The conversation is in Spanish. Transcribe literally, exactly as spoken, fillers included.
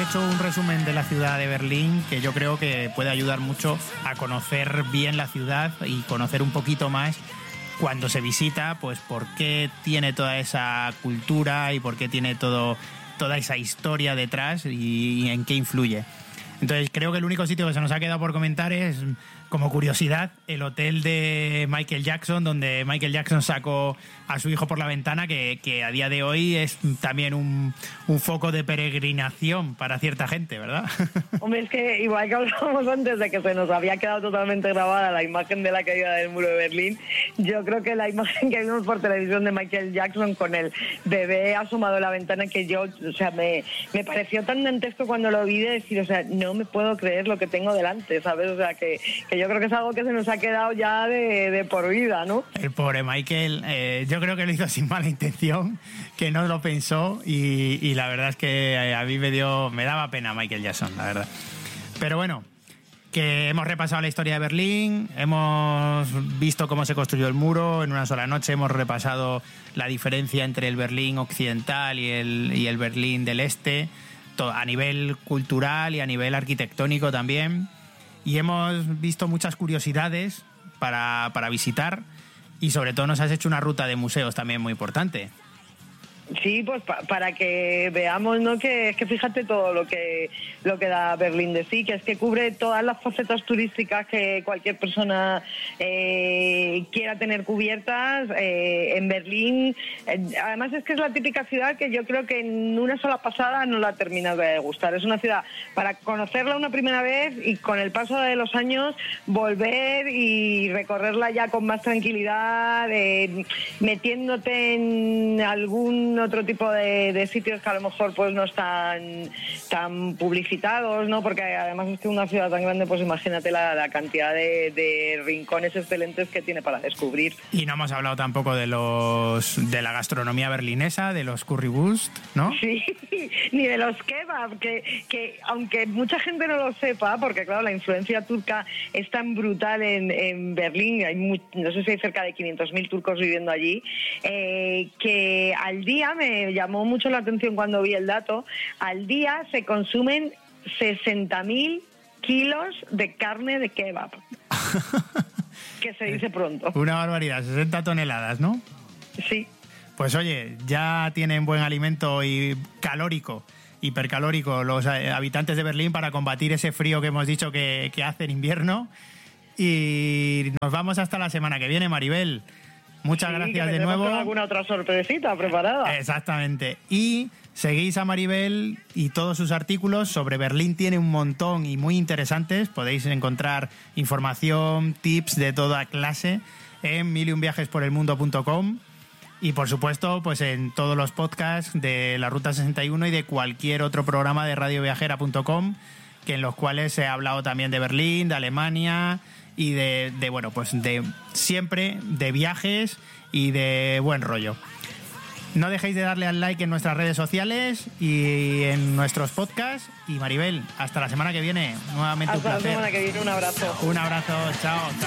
hecho un resumen de la ciudad de Berlín que yo creo que puede ayudar mucho a conocer bien la ciudad y conocer un poquito más cuando se visita, pues por qué tiene toda esa cultura y por qué tiene todo, toda esa historia detrás y, y en qué influye. Entonces creo que el único sitio que se nos ha quedado por comentar es, como curiosidad, el hotel de Michael Jackson, donde Michael Jackson sacó a su hijo por la ventana, que, que a día de hoy es también un, un foco de peregrinación para cierta gente, ¿verdad? Hombre, es que igual que hablábamos antes de que se nos había quedado totalmente grabada la imagen de la caída del muro de Berlín, yo creo que la imagen que vimos por televisión de Michael Jackson con el bebé asomado a la ventana, que yo, o sea, me, me pareció tan dantesco cuando lo vi, de decir, o sea, no me puedo creer lo que tengo delante, ¿sabes? O sea, que, que yo creo que es algo que se nos ha quedado ya de, de por vida, ¿no? El pobre Michael, eh, yo creo que lo hizo sin mala intención, que no lo pensó y, y la verdad es que a mí me dio, me daba pena Michael Jackson, la verdad. Pero bueno, que hemos repasado la historia de Berlín, hemos visto cómo se construyó el muro en una sola noche, hemos repasado la diferencia entre el Berlín occidental y el, y el Berlín del este, todo, a nivel cultural y a nivel arquitectónico también. Y hemos visto muchas curiosidades para, para visitar y sobre todo nos has hecho una ruta de museos también muy importante. Sí, pues pa para que veamos, ¿no? Que es que fíjate todo lo que lo que da Berlín de sí, que es que cubre todas las facetas turísticas que cualquier persona eh, quiera tener cubiertas eh, en Berlín. Eh, además es que es la típica ciudad que yo creo que en una sola pasada no la terminas de gustar. Es una ciudad para conocerla una primera vez y con el paso de los años volver y recorrerla ya con más tranquilidad, eh, metiéndote en algún otro tipo de, de sitios que a lo mejor pues no están tan publicitados, ¿no? Porque además es que una ciudad tan grande, pues imagínate la, la cantidad de, de rincones excelentes que tiene para descubrir. Y no hemos hablado tampoco de los de la gastronomía berlinesa, de los currywurst, ¿no? Sí, ni de los kebab, que, que aunque mucha gente no lo sepa, porque claro, la influencia turca es tan brutal en, en Berlín, hay muy, no sé si hay cerca de quinientos mil turcos viviendo allí, eh, que al día me llamó mucho la atención cuando vi el dato, al día se consumen sesenta mil kilos de carne de kebab. Que se dice pronto. Una barbaridad, sesenta toneladas, ¿no? Sí. Pues oye, ya tienen buen alimento y calórico, hipercalórico los habitantes de Berlín para combatir ese frío que hemos dicho que, que hace en invierno. Y nos vamos hasta la semana que viene, Maribel. Muchas sí, gracias de nuevo. Con alguna otra sorpresita preparada. Exactamente. Y seguís a Maribel y todos sus artículos sobre Berlín, tiene un montón y muy interesantes. Podéis encontrar información, tips de toda clase en mil y un viajes por el mundo punto com y por supuesto pues en todos los podcasts de la Ruta sesenta y uno y de cualquier otro programa de radio viajera punto com, que en los cuales se ha hablado también de Berlín, de Alemania y de, de, bueno, pues de siempre de viajes y de buen rollo. No dejéis de darle al like en nuestras redes sociales y en nuestros podcasts. Y Maribel, hasta la semana que viene. Nuevamente hasta un placer. Hasta la semana que viene, un abrazo. Un abrazo, chao.